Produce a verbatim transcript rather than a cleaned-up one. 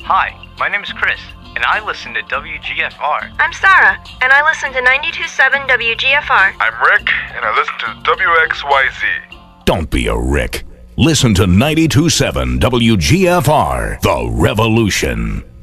Hi, my name is Chris, and I listen to W G F R. I'm Sarah, and I listen to ninety-two point seven W G F R. I'm Rick, and I listen to W X Y Z. Don't be a Rick. Listen to ninety-two point seven W G F R, The Revolution.